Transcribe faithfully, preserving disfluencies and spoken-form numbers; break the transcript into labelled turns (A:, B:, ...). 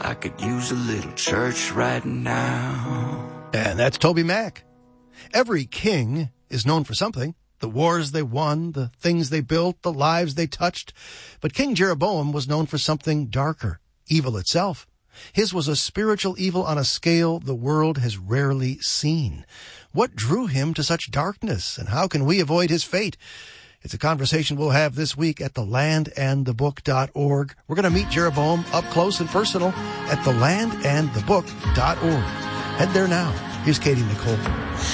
A: I could use a little church right now.
B: And that's Toby Mac. Every king is known for something. The wars they won, the things they built, the lives they touched. But King Jeroboam was known for something darker, evil itself. His was a spiritual evil on a scale the world has rarely seen. What drew him to such darkness, and how can we avoid his fate? It's a conversation we'll have this week at the land and the book dot org. We're going to meet Jeroboam up close and personal at the land and the book dot org. Head there now. Here's Katie Nicole.